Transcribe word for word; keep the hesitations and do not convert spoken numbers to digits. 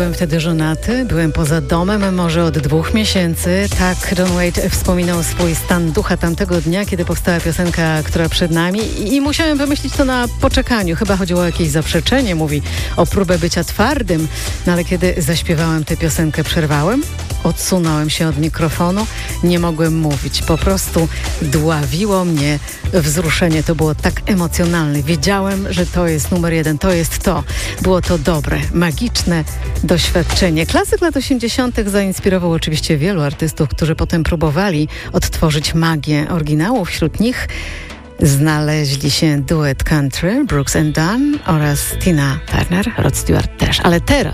byłem wtedy żonaty, byłem poza domem może od dwóch miesięcy. Tak John Wade wspominał swój stan ducha tamtego dnia, kiedy powstała piosenka, która przed nami i, i musiałem wymyślić to na poczekaniu. Chyba chodziło o jakieś zaprzeczenie, mówi o próbę bycia twardym. No ale kiedy zaśpiewałem tę piosenkę, przerwałem, odsunąłem się od mikrofonu, nie mogłem mówić. Po prostu dławiło mnie wzruszenie. To było tak emocjonalne. Wiedziałem, że to jest numer jeden, to jest to. Było to dobre, magiczne doświadczenie. Klasyk lat osiemdziesiątych zainspirował oczywiście wielu artystów, którzy potem próbowali odtworzyć magię oryginału. Wśród nich znaleźli się duet country Brooks and Dunn oraz Tina Turner, Rod Stewart też. Ale teraz